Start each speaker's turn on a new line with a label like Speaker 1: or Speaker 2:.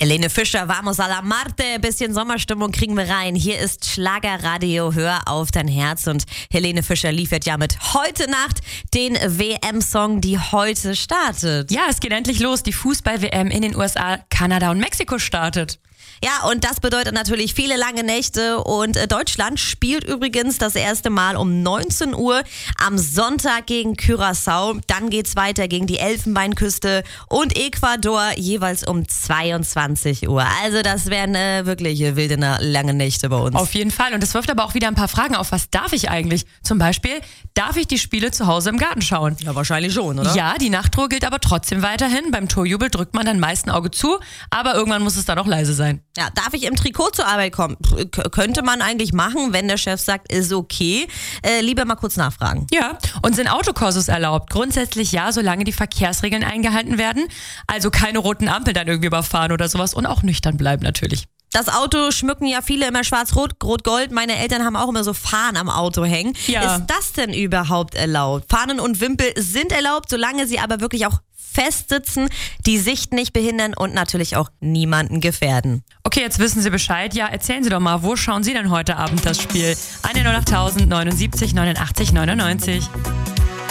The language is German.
Speaker 1: Helene Fischer, Vamos a la Marte, bisschen Sommerstimmung kriegen wir rein. Hier ist Schlagerradio, hör auf dein Herz. Und Helene Fischer liefert ja mit heute Nacht den WM-Song, die heute startet.
Speaker 2: Ja, es geht endlich los. Die Fußball-WM in den USA, Kanada und Mexiko startet.
Speaker 1: Ja, und das bedeutet natürlich viele lange Nächte und Deutschland spielt übrigens das erste Mal um 19 Uhr am Sonntag gegen Curaçao. Dann geht's weiter gegen die Elfenbeinküste und Ecuador jeweils um 22 Uhr. Also das wären wirklich wilde lange Nächte bei uns.
Speaker 2: Auf jeden Fall. Und es wirft aber auch wieder ein paar Fragen auf. Was darf ich eigentlich? Zum Beispiel, darf ich die Spiele zu Hause im Garten schauen?
Speaker 1: Ja, wahrscheinlich schon, oder?
Speaker 2: Ja, die Nachtruhe gilt aber trotzdem weiterhin. Beim Torjubel drückt man dann meist ein Auge zu, aber irgendwann muss es dann auch leise sein.
Speaker 1: Ja, darf ich im Trikot zur Arbeit kommen? Könnte man eigentlich machen, wenn der Chef sagt, ist okay. Lieber mal kurz nachfragen.
Speaker 2: Ja, und sind Autokursus erlaubt? Grundsätzlich ja, solange die Verkehrsregeln eingehalten werden. Also keine roten Ampeln dann irgendwie überfahren oder sowas und auch nüchtern bleiben natürlich.
Speaker 1: Das Auto schmücken ja viele immer schwarz-rot, rot-gold. Meine Eltern haben auch immer so Fahnen am Auto hängen.
Speaker 2: Ja.
Speaker 1: Ist das denn überhaupt erlaubt? Fahnen und Wimpel sind erlaubt, solange sie aber wirklich auch festsitzen, die Sicht nicht behindern und natürlich auch niemanden gefährden.
Speaker 2: Okay, jetzt wissen Sie Bescheid. Ja, erzählen Sie doch mal, wo schauen Sie denn heute Abend das Spiel? 108.079 89 99.